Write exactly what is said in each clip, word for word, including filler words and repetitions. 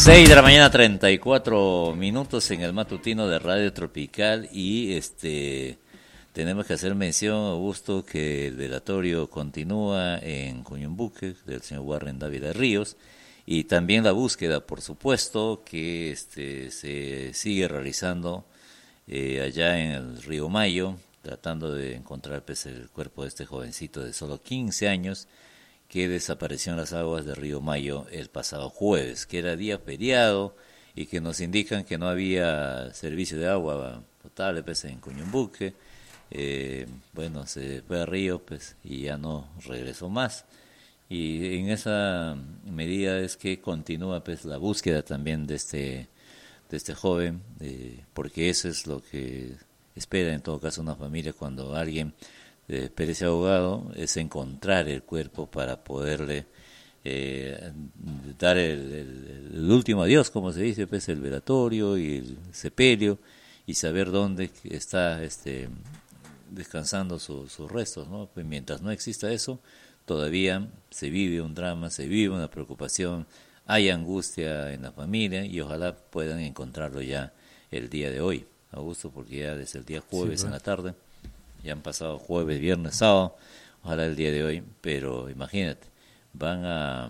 seis de la mañana, treinta y cuatro minutos en el matutino de Radio Tropical y este tenemos que hacer mención, Augusto, que el velatorio continúa en Coñumbuque del señor Warren Dávila Ríos y también la búsqueda, por supuesto, que este se sigue realizando eh, allá en el Río Mayo, tratando de encontrar pues, el cuerpo de este jovencito de solo quince años que desapareció en las aguas del Río Mayo el pasado jueves, que era día feriado y que nos indican que no había servicio de agua potable pues, en Coñumbuque. Eh, bueno, se fue a Río pues, y ya no regresó más. Y en esa medida es que continúa pues, la búsqueda también de este, de este joven, eh, porque eso es lo que espera en todo caso una familia cuando alguien eh, perece ahogado, es encontrar el cuerpo para poderle eh, dar el, el, el último adiós, como se dice, pues el velatorio y el sepelio, y saber dónde está este descansando su, sus restos, ¿no? Pues mientras no exista eso, todavía se vive un drama, se vive una preocupación, hay angustia en la familia y ojalá puedan encontrarlo ya el día de hoy, Augusto, porque ya desde el día jueves sí, bueno. en la tarde, ya han pasado jueves, viernes, sábado, ojalá el día de hoy, pero imagínate, van a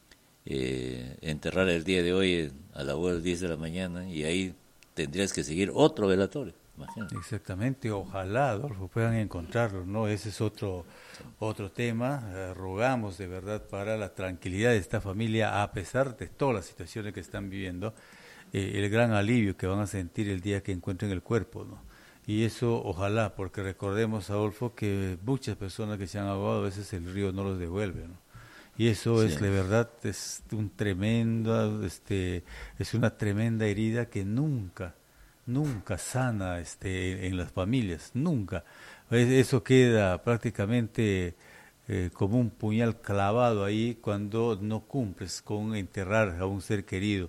eh, enterrar el día de hoy a la hora de las diez de la mañana y ahí tendrías que seguir otro velatorio. Imagínate. Exactamente, ojalá, Adolfo, puedan encontrarlo, ¿no? Ese es otro otro tema. Eh, rogamos de verdad para la tranquilidad de esta familia, a pesar de todas las situaciones que están viviendo, eh, el gran alivio que van a sentir el día que encuentren el cuerpo, ¿no? Y eso, ojalá, porque recordemos, Adolfo, que muchas personas que se han ahogado, a veces el río no los devuelve, ¿no? Y eso sí. es, de verdad, es un tremendo, este, es una tremenda herida que nunca nunca sana este en las familias, nunca. Eso queda prácticamente eh, como un puñal clavado ahí cuando no cumples con enterrar a un ser querido,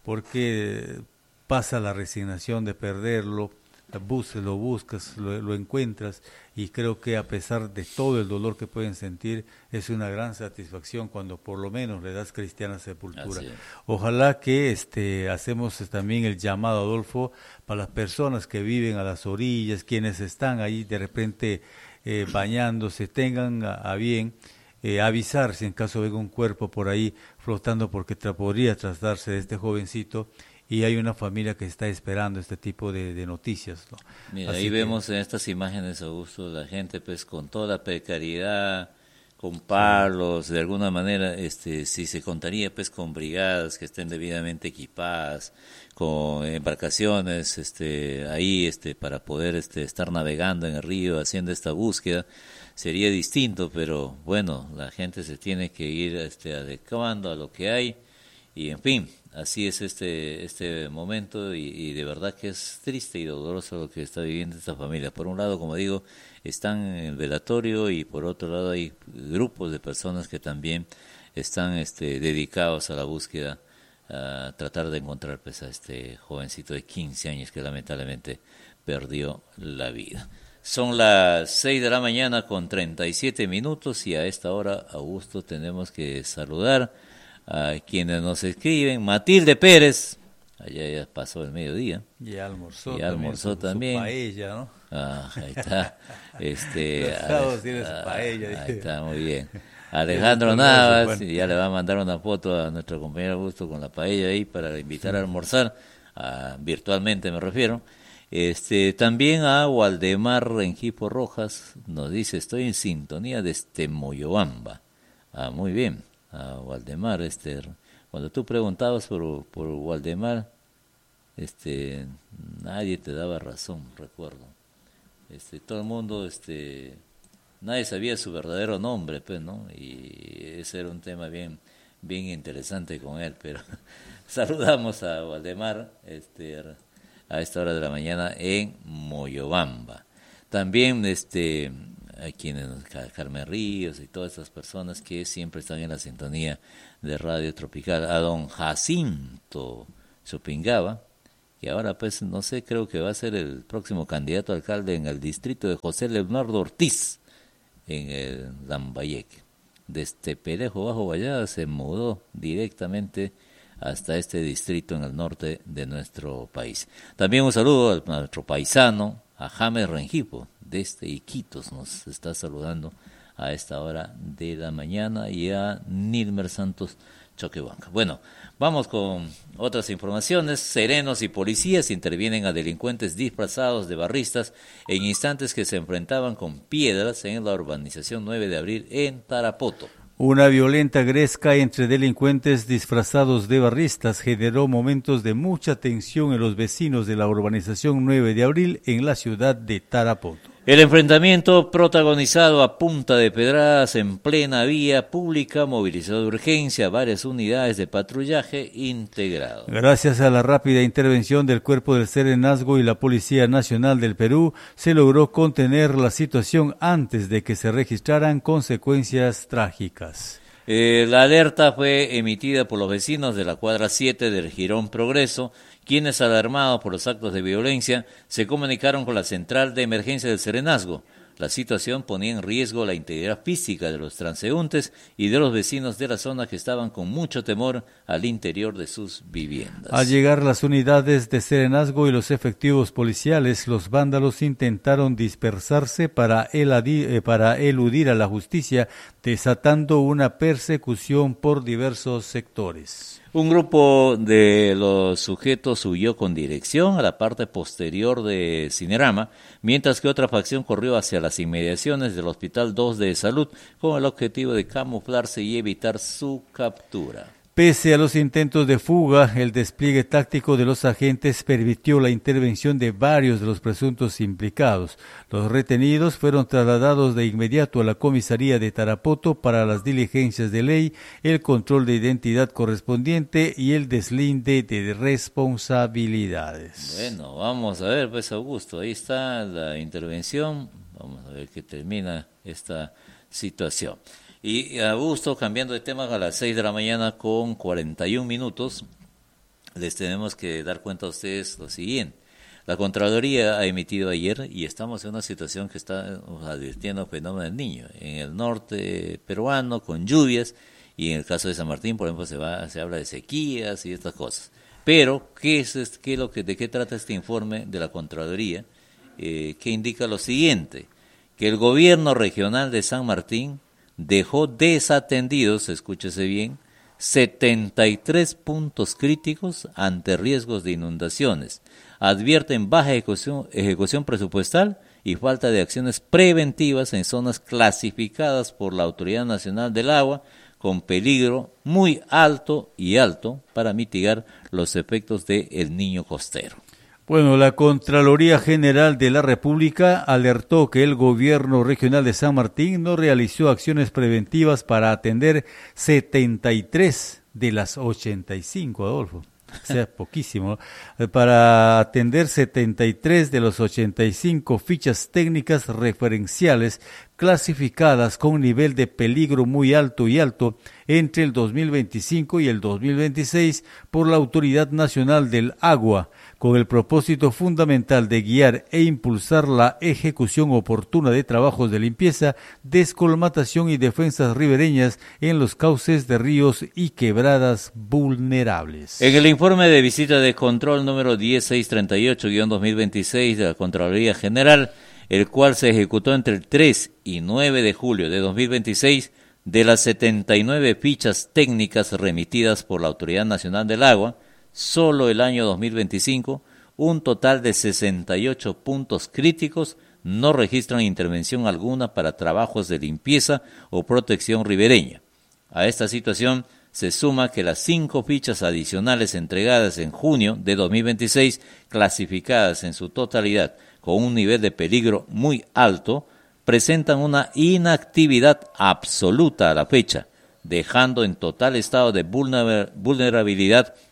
porque pasa la resignación de perderlo, bus, lo buscas, lo, lo encuentras, y creo que a pesar de todo el dolor que pueden sentir, es una gran satisfacción cuando por lo menos le das cristiana sepultura. Ojalá que este hacemos también el llamado, Adolfo, para las personas que viven a las orillas, quienes están ahí de repente eh, bañándose, tengan a, a bien eh, avisar si en caso venga un cuerpo por ahí flotando, porque tra- podría tratarse de este jovencito. Y hay una familia que está esperando este tipo de, de noticias, ¿no? Mira, Así ahí que... vemos en estas imágenes, Augusto, la gente pues con toda la precariedad, con palos, sí. de alguna manera, este, si se contaría pues con brigadas que estén debidamente equipadas, con embarcaciones, este, ahí, este, para poder este, estar navegando en el río, haciendo esta búsqueda, sería distinto, pero bueno, la gente se tiene que ir este, adecuando a lo que hay. Y en fin, así es este este momento y, y de verdad que es triste y doloroso lo que está viviendo esta familia. Por un lado, como digo, están en el velatorio y por otro lado hay grupos de personas que también están este, dedicados a la búsqueda, a tratar de encontrar pues, a este jovencito de quince años que lamentablemente perdió la vida. Son las seis de la mañana con treinta y siete minutos y a esta hora, Augusto, tenemos que saludar a quienes nos escriben. Matilde Pérez, allá ya pasó el mediodía. Ya almorzó. Y almorzó también. Su paella, ¿no? Ah, ahí está. Este, Los sábados tiene su ah, paella. Ahí está, muy bien. Alejandro Navas, y ya le va a mandar una foto a nuestro compañero Augusto con la paella ahí para invitar sí. a almorzar, a, virtualmente me refiero. Este, también a Waldemar Rengipo Rojas, nos dice, estoy en sintonía desde Moyobamba. Ah, muy bien. A Waldemar, este, cuando tú preguntabas por, por Waldemar, este, nadie te daba razón, recuerdo. Este, todo el mundo, este, nadie sabía su verdadero nombre, pues, ¿no? Y ese era un tema bien, bien interesante con él, pero saludamos a Waldemar, este, a esta hora de la mañana en Moyobamba. También, este, a quienes, Carmen Ríos y todas esas personas que siempre están en la sintonía de Radio Tropical, a don Jacinto Chopingaba, que ahora pues no sé, creo que va a ser el próximo candidato a alcalde en el distrito de José Leonardo Ortiz, en el Lambayeque. Desde Perejo Bajo Vallada se mudó directamente hasta este distrito en el norte de nuestro país. También un saludo a nuestro paisano, a James Rengifo, desde Iquitos, nos está saludando a esta hora de la mañana, y a Nilmer Santos Choquehuanca. Bueno, vamos con otras informaciones. Serenos y policías intervienen a delincuentes disfrazados de barristas en instantes que se enfrentaban con piedras en la urbanización nueve de abril en Tarapoto. Una violenta gresca entre delincuentes disfrazados de barristas generó momentos de mucha tensión en los vecinos de la urbanización nueve de abril en la ciudad de Tarapoto. El enfrentamiento, protagonizado a punta de pedradas en plena vía pública, movilizó de urgencia varias unidades de patrullaje integrado. Gracias a la rápida intervención del Cuerpo del Serenazgo y la Policía Nacional del Perú, se logró contener la situación antes de que se registraran consecuencias trágicas. Eh, la alerta fue emitida por los vecinos de la cuadra siete del Jirón Progreso, quienes, alarmados por los actos de violencia, se comunicaron con la central de emergencia del Serenazgo. La situación ponía en riesgo la integridad física de los transeúntes y de los vecinos de la zona, que estaban con mucho temor al interior de sus viviendas. Al llegar las unidades de Serenazgo y los efectivos policiales, los vándalos intentaron dispersarse para, eladir, para eludir a la justicia, desatando una persecución por diversos sectores. Un grupo de los sujetos huyó con dirección a la parte posterior de Cinerama, mientras que otra facción corrió hacia las inmediaciones del Hospital dos de Salud con el objetivo de camuflarse y evitar su captura. Pese a los intentos de fuga, el despliegue táctico de los agentes permitió la intervención de varios de los presuntos implicados. Los retenidos fueron trasladados de inmediato a la comisaría de Tarapoto para las diligencias de ley, el control de identidad correspondiente y el deslinde de responsabilidades. Bueno, vamos a ver, pues, Augusto, ahí está la intervención. Vamos a ver qué termina esta situación. Y Augusto, cambiando de tema, a las seis de la mañana con cuarenta y un minutos, les tenemos que dar cuenta a ustedes lo siguiente. La Contraloría ha emitido ayer, y estamos en una situación que está advirtiendo el fenómeno del Niño. En el norte peruano, con lluvias, y en el caso de San Martín, por ejemplo, se va se habla de sequías y estas cosas. Pero, ¿qué es, qué es lo que, ¿de qué trata este informe de la Contraloría? Eh, que indica lo siguiente, que el gobierno regional de San Martín dejó desatendidos, escúchese bien, setenta y tres puntos críticos ante riesgos de inundaciones. Advierten baja ejecución, ejecución presupuestal y falta de acciones preventivas en zonas clasificadas por la Autoridad Nacional del Agua con peligro muy alto y alto para mitigar los efectos de El Niño costero. Bueno, la Contraloría General de la República alertó que el gobierno regional de San Martín no realizó acciones preventivas para atender setenta y tres de las ochenta y cinco, Adolfo. O sea, poquísimo. Para atender setenta y tres de los ochenta y cinco fichas técnicas referenciales clasificadas con nivel de peligro muy alto y alto entre el dos mil veinticinco y el dos mil veintiséis por la Autoridad Nacional del Agua, con el propósito fundamental de guiar e impulsar la ejecución oportuna de trabajos de limpieza, descolmatación y defensas ribereñas en los cauces de ríos y quebradas vulnerables. En el informe de visita de control número diez mil seiscientos treinta y ocho guión dos mil veintiséis de la Contraloría General, el cual se ejecutó entre el tres y nueve de julio de dos mil veintiséis, de las setenta y nueve fichas técnicas remitidas por la Autoridad Nacional del Agua, solo el año dos mil veinticinco, un total de sesenta y ocho puntos críticos no registran intervención alguna para trabajos de limpieza o protección ribereña. A esta situación se suma que las cinco fichas adicionales entregadas en junio de dos mil veintiséis, clasificadas en su totalidad con un nivel de peligro muy alto, presentan una inactividad absoluta a la fecha, dejando en total estado de vulnerabilidad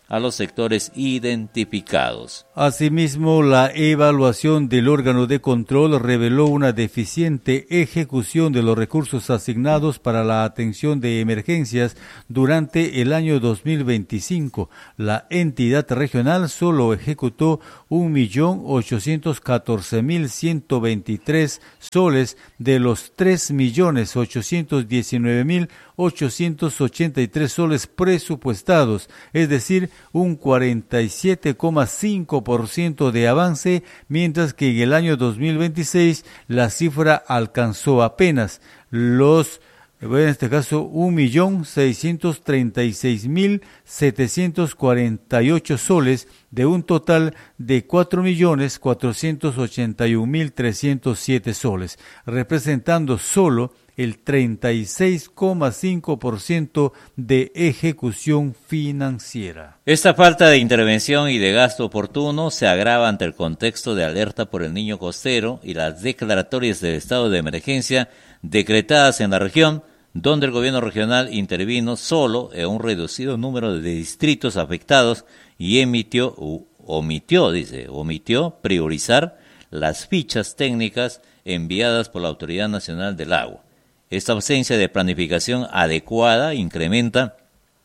a los sectores identificados. Asimismo, la evaluación del órgano de control reveló una deficiente ejecución de los recursos asignados para la atención de emergencias durante el año dos mil veinticinco. La entidad regional solo ejecutó un millón ochocientos catorce mil ciento veintitrés soles de los tres millones ochocientos diecinueve mil ochocientos ochenta y tres soles presupuestados, es decir, un cuarenta y siete coma cinco por ciento de avance, mientras que en el año dos mil veintiséis la cifra alcanzó apenas los, en este caso, un millón seiscientos treinta y seis mil setecientos cuarenta y ocho soles de un total de cuatro millones cuatrocientos ochenta y un mil trescientos siete soles, representando solo el treinta y seis coma cinco por ciento de ejecución financiera. Esta falta de intervención y de gasto oportuno se agrava ante el contexto de alerta por el niño costero y las declaratorias del estado de emergencia decretadas en la región, donde el gobierno regional intervino solo en un reducido número de distritos afectados y emitió, u, omitió, dice, omitió priorizar las fichas técnicas enviadas por la Autoridad Nacional del Agua. Esta ausencia de planificación adecuada incrementa,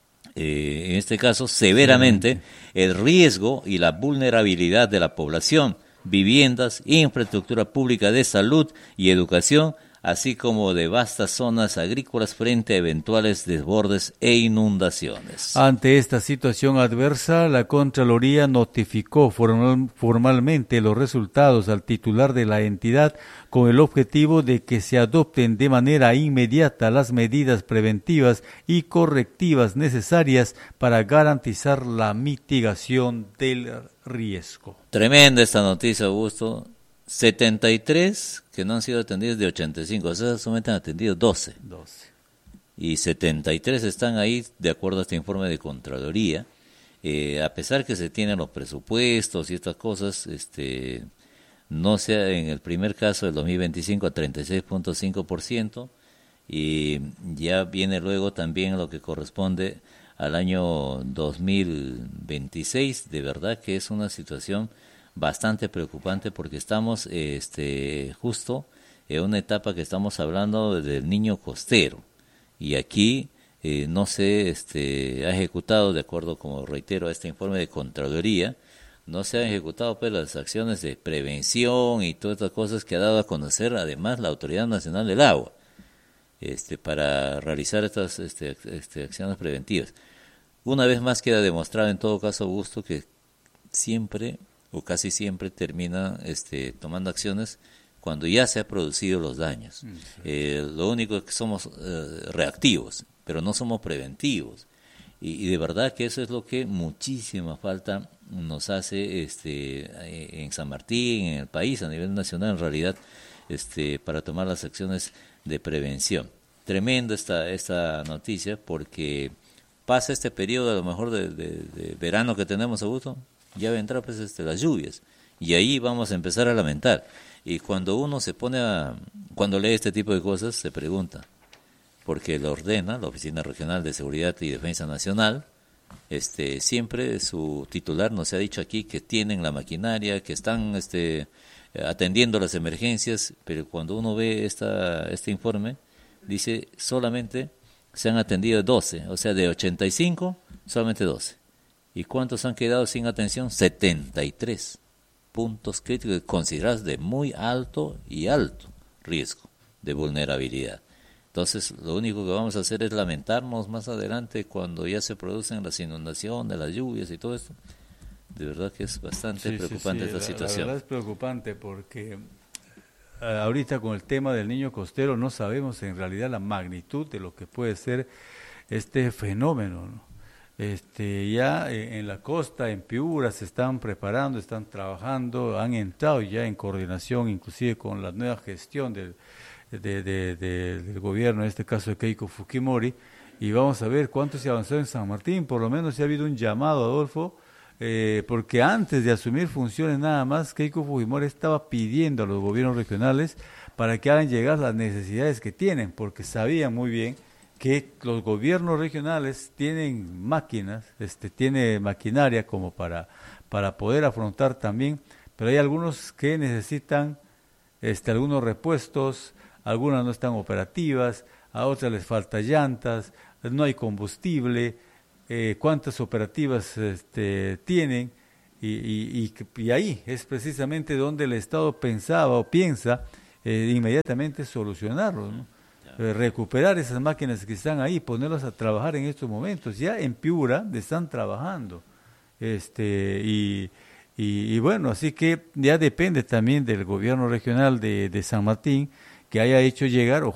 eh, en este caso, severamente el riesgo y la vulnerabilidad de la población, viviendas, infraestructura pública de salud y educación, así como de vastas zonas agrícolas frente a eventuales desbordes e inundaciones. Ante esta situación adversa, la Contraloría notificó formal, formalmente los resultados al titular de la entidad con el objetivo de que se adopten de manera inmediata las medidas preventivas y correctivas necesarias para garantizar la mitigación del riesgo. Tremenda esta noticia, Augusto. setenta y tres que no han sido atendidos de ochenta y cinco, o sea, solamente han atendido doce. doce. Y setenta y tres están ahí, de acuerdo a este informe de Contraloría. Eh, a pesar que se tienen los presupuestos y estas cosas, este, no sea en el primer caso del dos mil veinticinco a treinta y seis punto cinco por ciento, y ya viene luego también lo que corresponde al año dos mil veintiséis. De verdad que es una situación bastante preocupante porque estamos este justo en una etapa que estamos hablando del niño costero y aquí eh, no se este ha ejecutado, de acuerdo, como reitero, a este informe de Contraloría, no se han ejecutado pues las acciones de prevención y todas estas cosas que ha dado a conocer además la Autoridad Nacional del Agua este para realizar estas este, este acciones preventivas. Una vez más queda demostrado en todo caso, Augusto, que siempre o casi siempre termina este, tomando acciones cuando ya se han producido los daños. Sí. Eh, lo único es que somos eh, reactivos, pero no somos preventivos. Y, y de verdad que eso es lo que muchísima falta nos hace este, en San Martín, en el país, a nivel nacional, en realidad, este, para tomar las acciones de prevención. Tremenda esta, esta noticia, porque pasa este periodo a lo mejor de, de, de verano que tenemos, Augusto, ya vendrá pues este, las lluvias y ahí vamos a empezar a lamentar. Y cuando uno se pone a, cuando lee este tipo de cosas, se pregunta, porque lo ordena la Oficina Regional de Seguridad y Defensa Nacional, este, siempre su titular nos ha dicho aquí que tienen la maquinaria, que están este, atendiendo las emergencias, pero cuando uno ve esta, este informe, dice solamente se han atendido doce, o sea de ochenta y cinco, solamente doce. ¿Y cuántos han quedado sin atención? setenta y tres puntos críticos considerados de muy alto y alto riesgo de vulnerabilidad. Entonces, lo único que vamos a hacer es lamentarnos más adelante cuando ya se producen las inundaciones, las lluvias y todo esto. De verdad que es bastante sí, preocupante sí, sí. esta la, situación. La verdad es preocupante porque uh, ahorita con el tema del niño costero no sabemos en realidad la magnitud de lo que puede ser este fenómeno, ¿no? Este, ya en la costa, en Piura, se están preparando, están trabajando, han entrado ya en coordinación inclusive con la nueva gestión del, de, de, de, del gobierno, en este caso de Keiko Fujimori, y vamos a ver cuánto se avanzó en San Martín. Por lo menos se ha habido un llamado, Adolfo, eh, porque antes de asumir funciones nada más, Keiko Fujimori estaba pidiendo a los gobiernos regionales para que hagan llegar las necesidades que tienen, porque sabían muy bien que los gobiernos regionales tienen máquinas, este, tiene maquinaria como para, para poder afrontar también, pero hay algunos que necesitan este, algunos repuestos, algunas no están operativas, a otras les falta llantas, no hay combustible, eh, cuántas operativas este, tienen, y, y, y, y ahí es precisamente donde el Estado pensaba o piensa eh, inmediatamente solucionarlo, ¿no? Eh, recuperar esas máquinas que están ahí, ponerlas a trabajar en estos momentos. Ya en Piura están trabajando, este y, y, y bueno, así que ya depende también del gobierno regional de, de San Martín que haya hecho llegar,